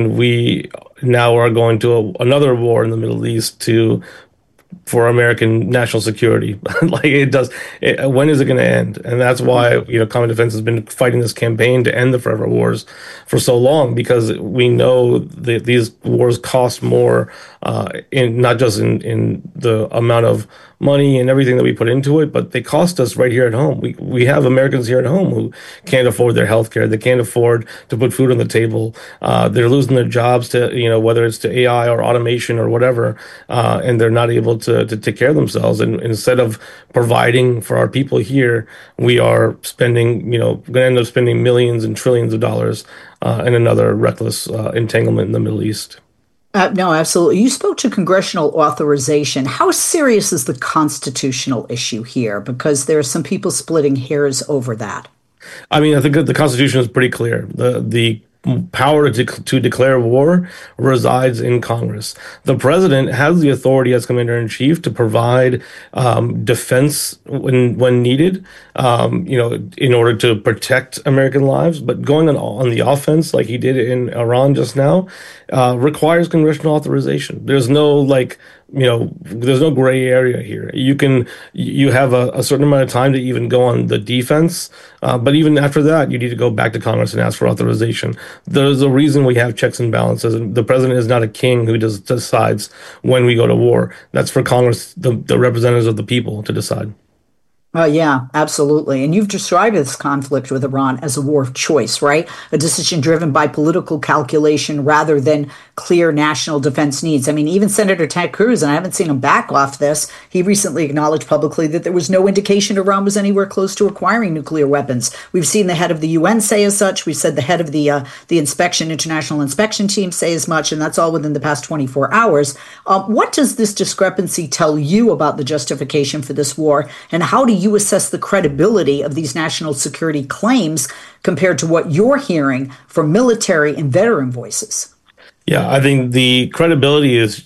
We now are going to another war in the Middle East to for American national security. Like when is it going to end? And that's why, Common Defense has been fighting this campaign to end the forever wars for so long, because we know that these wars cost more, in not just in the amount of money and everything that we put into it, but they cost us right here at home. We have Americans here at home who can't afford their health care. They can't afford to put food on the table. They're losing their jobs to, whether it's to AI or automation or whatever, and they're not able to take care of themselves. And instead of providing for our people here, we are spending, going to end up spending millions and trillions of dollars in another reckless entanglement in the Middle East. No, absolutely. You spoke to congressional authorization. How serious is the constitutional issue here? Because there are some people splitting hairs over that. I mean, I think that the Constitution is pretty clear. The power to declare war resides in Congress. The president has the authority as commander in chief to provide defense when needed, in order to protect American lives. But going on the offense, like he did in Iran just now, requires congressional authorization. There's no there's no gray area here. You have a certain amount of time to even go on the defense, but even after that, you need to go back to Congress and ask for authorization. There's a reason we have checks and balances. The president is not a king who just decides when we go to war. That's for Congress, the representatives of the people, to decide. Yeah, absolutely. And you've described this conflict with Iran as a war of choice, right? A decision driven by political calculation rather than clear national defense needs. I mean, even Senator Ted Cruz, and I haven't seen him back off this, he recently acknowledged publicly that there was no indication Iran was anywhere close to acquiring nuclear weapons. We've seen the head of the UN say as such. We've said the head of the international inspection team say as much, and that's all within the past 24 hours. What does this discrepancy tell you about the justification for this war, and how do you assess the credibility of these national security claims compared to what you're hearing from military and veteran voices? Yeah, I think the credibility is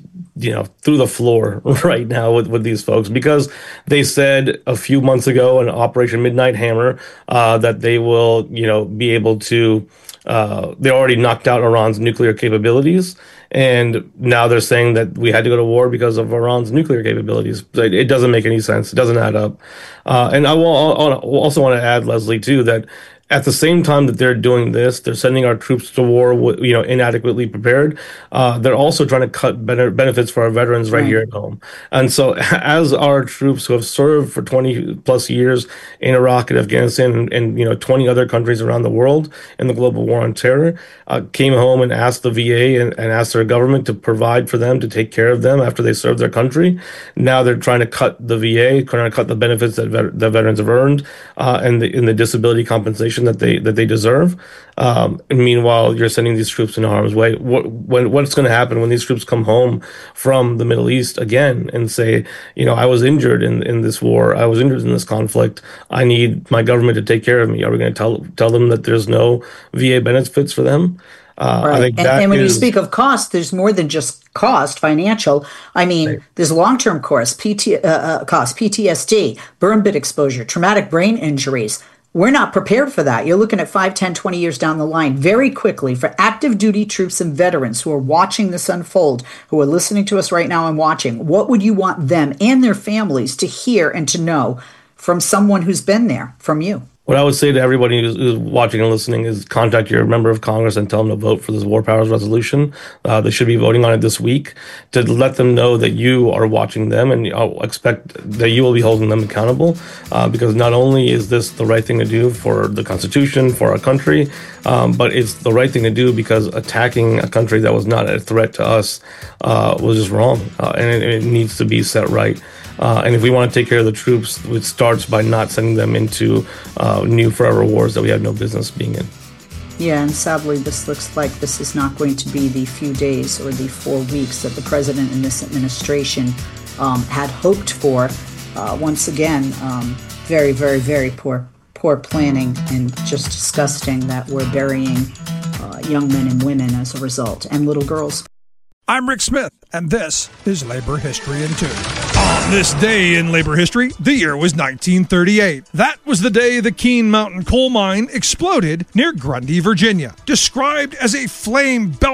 through the floor right now with these folks, because they said a few months ago in Operation Midnight Hammer that they will be able to they already knocked out Iran's nuclear capabilities. And now they're saying that we had to go to war because of Iran's nuclear capabilities. It doesn't make any sense. It doesn't add up. And I will also want to add, Leslie, too, that at the same time that they're doing this, they're sending our troops to war, inadequately prepared. They're also trying to cut benefits for our veterans right here at home. And so as our troops who have served for 20 plus years in Iraq and Afghanistan and 20 other countries around the world in the global war on terror, came home and asked the VA and asked their government to provide for them, to take care of them after they served their country. Now they're trying to cut the VA, trying to cut the benefits that veterans have earned, and the disability compensation that they deserve. And meanwhile, you're sending these troops into harm's way. What's going to happen when these troops come home from the Middle East again and say, I was injured in this war, I was injured in this conflict, I need my government to take care of me? Are we going to tell them that there's no VA benefits for them? Right. I think and when you speak of cost, there's more than just cost, financial. I mean, right. There's long-term cost, PTSD, burn pit exposure, traumatic brain injuries. We're not prepared for that. You're looking at 5, 10, 20 years down the line very quickly for active duty troops and veterans who are watching this unfold, who are listening to us right now and watching. What would you want them and their families to hear and to know from someone who's been there, from you? What I would say to everybody who's watching and listening is contact your member of Congress and tell them to vote for this War Powers resolution. They should be voting on it this week to let them know that you are watching them, and I'll expect that you will be holding them accountable, because not only is this the right thing to do for the Constitution, for our country, but it's the right thing to do because attacking a country that was not a threat to us was just wrong, and it needs to be set right. And if we want to take care of the troops, it starts by not sending them into new forever wars that we have no business being in. Yeah, and sadly, this looks like this is not going to be the few days or the 4 weeks that the president and this administration had hoped for. Once again, very, very, very poor planning, and just disgusting that we're burying young men and women as a result, and little girls. I'm Rick Smith, and this is Labor History in 2. On this day in labor history, the year was 1938. That was the day the Keene Mountain coal mine exploded near Grundy, Virginia. Described as a flame